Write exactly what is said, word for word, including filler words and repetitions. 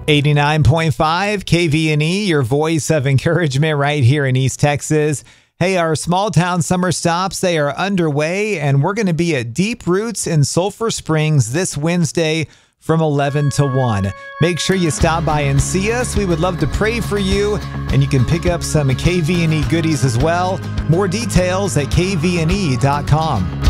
eighty-nine point five K V N E, your voice of encouragement right here in East Texas. Hey, our small town summer stops, they are underway, and we're going to be at Deep Roots in Sulphur Springs this Wednesday from eleven to one. Make sure you stop by and see us. We would love to pray for you, and you can pick up some K V N E goodies as well. More details at K V N E dot com.